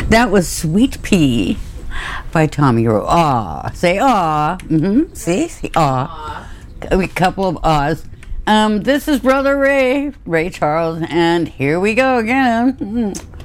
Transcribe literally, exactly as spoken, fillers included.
That was Sweet Pea by Tommy Roe. Aw. Say aw. Mm-hmm. See? See? Aw. A couple of ahs. Um, this is Brother Ray, Ray Charles, and here we go again.